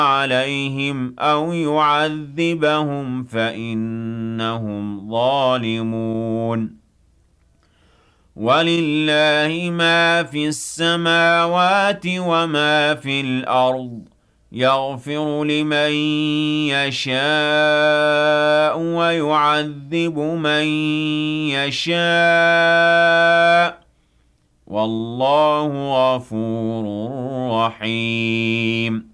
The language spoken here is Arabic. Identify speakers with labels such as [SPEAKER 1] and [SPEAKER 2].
[SPEAKER 1] عليهم أو يعذبهم فإنهم ظالمون ولله ما في السماوات وما في الأرض يغفر لمن يشاء ويعذب من يشاء والله غفور رحيم